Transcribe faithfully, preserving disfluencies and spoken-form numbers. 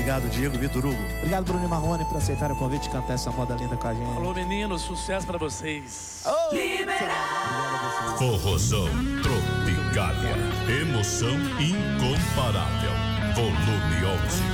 Obrigado, Diego, Vitor Hugo. Obrigado, Bruno e Marrone, por aceitar o convite de cantar essa moda linda com a gente. Alô, meninos, sucesso pra vocês. Oh! Forrozão Tropicália. Emoção incomparável. Volume onze.